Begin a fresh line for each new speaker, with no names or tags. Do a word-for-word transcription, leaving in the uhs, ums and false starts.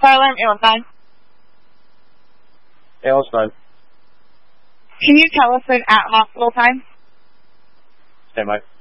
Fire alarm, Alan nine.
Alice nine.
Can you tell us an at hospital time?
Stand by.